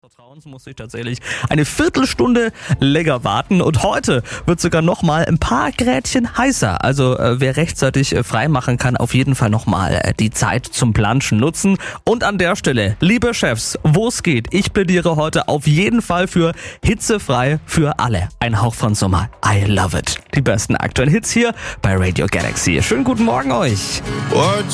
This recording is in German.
Vertrauens muss ich tatsächlich eine Viertelstunde länger warten und heute wird sogar nochmal ein paar Grädchen heißer. Also wer rechtzeitig frei machen kann, auf jeden Fall nochmal die Zeit zum Planschen nutzen. Und an der Stelle, liebe Chefs, wo es geht, ich plädiere heute auf jeden Fall für hitzefrei für alle. Ein Hauch von Sommer. I love it. Die besten aktuellen Hits hier bei Radio Galaxy. Schönen guten Morgen euch.